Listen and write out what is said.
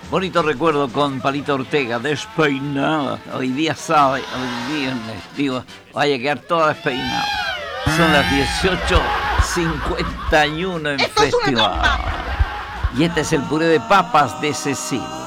Bonito recuerdo con Palito Ortega, despeinada. Hoy día sabe, hoy viernes, digo, vaya a quedar toda despeinada. Son las 18:51 en ¡Esto es una Festival. trampa! Y este es el puré de papas de Cecilia.